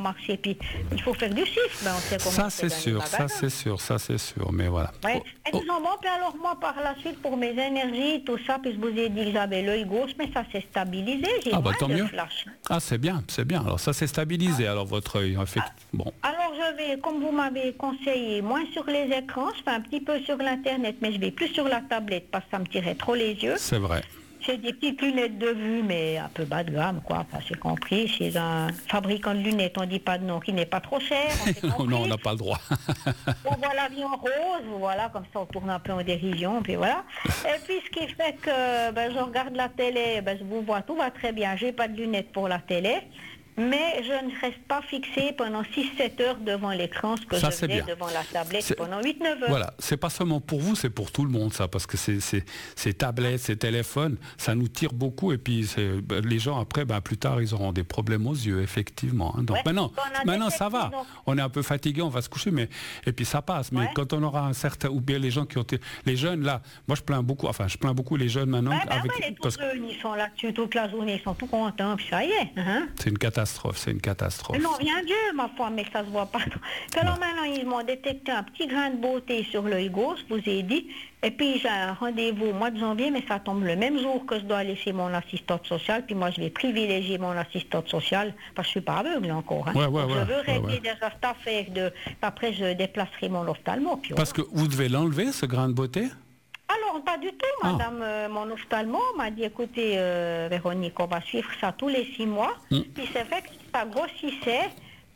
marcher, puis il faut faire du chiffre, ben on sait comment Ça c'est sûr, ça c'est sûr, mais voilà. Ouais. Et puis alors moi par la suite pour mes énergies, tout ça, puis je vous ai dit que j'avais l'œil gauche, mais ça s'est stabilisé, j'ai moins tant de mieux. flash. Ah c'est bien. Alors ça s'est stabilisé, alors votre œil, bon. Alors je vais, comme vous m'avez conseillé, moins sur les écrans, je fais un petit peu sur l'internet, mais je vais plus sur la tablette parce que ça me tirait trop les yeux. C'est vrai. J'ai des petites lunettes de vue, mais un peu bas de gamme, quoi. Enfin, c'est compris. Chez un fabricant de lunettes, on dit pas de nom, qui n'est pas trop cher. Non, on n'a pas le droit. Bon, voilà, vie en rose, voilà, comme ça on tourne un peu en dérision, puis voilà. Et puis ce qui fait que je regarde la télé, je vous vois, tout va très bien. J'ai pas de lunettes pour la télé. Mais je ne reste pas fixée pendant 6-7 heures devant l'écran, ce que je faisais devant la tablette pendant 8-9 heures. Voilà, c'est pas seulement pour vous, c'est pour tout le monde ça, parce que ces tablettes, ces téléphones, ça nous tire beaucoup, et puis les gens après, plus tard, ils auront des problèmes aux yeux, effectivement. Hein. Donc maintenant ça va, on est un peu fatigué, on va se coucher, et puis ça passe. Mais quand on aura un certain, ou bien les gens qui ont les jeunes là, moi je plains beaucoup les jeunes maintenant. Les tout jeunes, ils sont là-dessus toute la journée, ils sont tout contents, puis ça y est. Hein. C'est une catastrophe. Non, rien Dieu, ma foi, mais ça se voit pas. Alors maintenant, ils m'ont détecté un petit grain de beauté sur l'œil gauche, je vous ai dit, et puis j'ai un rendez-vous au mois de janvier, mais ça tombe le même jour que je dois aller chez mon assistante sociale, puis moi je vais privilégier mon assistante sociale, parce que je suis pas aveugle encore. Hein. Je veux régler déjà cette affaire après je déplacerai mon ophtalmo. Parce que vous devez l'enlever, ce grain de beauté? Alors, pas du tout, madame. Mon ophtalmo m'a dit, écoutez, Véronique, on va suivre ça tous les 6 mois. Puis c'est vrai que si ça grossissait,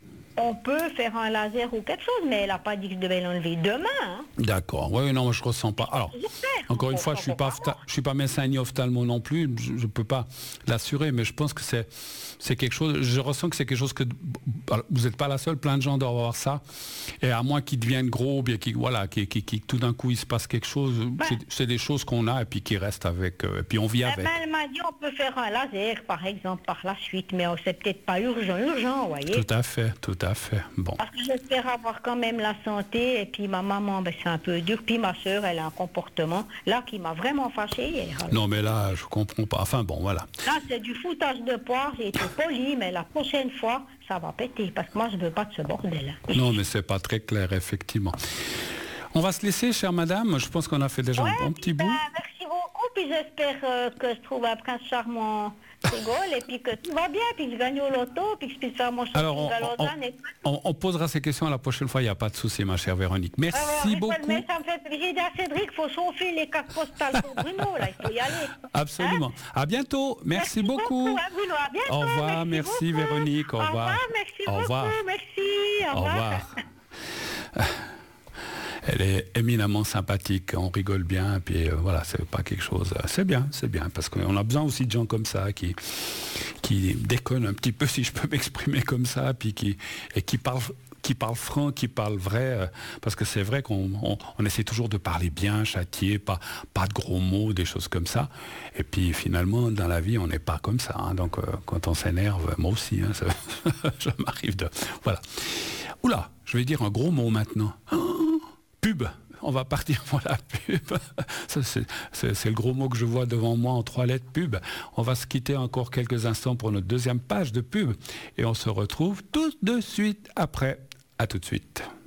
on peut faire un laser ou quelque chose, mais elle n'a pas dit que je devais l'enlever demain. Hein. D'accord. Oui, non, je ne ressens pas. Alors, encore une fois, je ne suis pas médecin ni ophtalmo non plus, je ne peux pas l'assurer, mais je pense que c'est quelque chose, je ressens que c'est quelque chose que, vous n'êtes pas la seule, plein de gens doivent avoir ça, et à moins qu'ils deviennent gros, bien qui tout d'un coup il se passe quelque chose, c'est des choses qu'on a et puis qui restent avec, et puis on vit avec. Elle m'a dit on peut faire un laser, par exemple, par la suite, mais c'est peut-être pas urgent, vous voyez. Tout à fait. Bon. Parce que j'espère avoir quand même la santé, et puis ma maman, c'est un peu dur, puis ma soeur, elle a un comportement, là, qui m'a vraiment fâché hier. Alors. Non, mais là, je comprends pas. Enfin, bon, voilà. Là, c'est du foutage de poire, j'ai été poli, mais la prochaine fois, ça va péter, parce que moi, je veux pas de ce bordel. Non, mais c'est pas très clair, effectivement. On va se laisser, chère madame. Je pense qu'on a fait déjà un bon petit bout. Merci beaucoup, puis j'espère que je trouve un prince charmant rigole, et puis que tout va bien, puis que je gagne au loto, puis que je puisse faire mon shopping à Lausanne. On posera ces questions la prochaine fois, il n'y a pas de souci, ma chère Véronique. Merci beaucoup. Mais ça me fait plaisir. J'ai dit à Cédric, il faut chauffer les cartes postales pour Bruno, là, il faut y aller. Absolument. À bientôt. Merci beaucoup. À Bruno, à bientôt. Au revoir, merci Véronique. Au revoir. Merci beaucoup. Merci. Au revoir. Elle est éminemment sympathique, on rigole bien, et puis voilà, c'est pas quelque chose... C'est bien, parce qu'on a besoin aussi de gens comme ça, qui déconnent un petit peu, si je peux m'exprimer comme ça, puis qui parlent franc, qui parlent vrai, parce que c'est vrai qu'on essaie toujours de parler bien, châtier, pas de gros mots, des choses comme ça, et puis finalement, dans la vie, on n'est pas comme ça, hein, donc quand on s'énerve, moi aussi, hein, ça m'arrive de... Voilà. Oula, je vais dire un gros mot maintenant. Pub, on va partir pour la pub. C'est le gros mot que je vois devant moi en 3 lettres, pub. On va se quitter encore quelques instants pour notre deuxième page de pub et on se retrouve tout de suite après. À tout de suite.